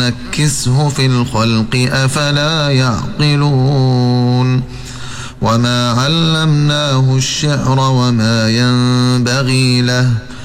نكسه في الخلق أفلا يعقلون وما علمناه الشعر وما ينبغي له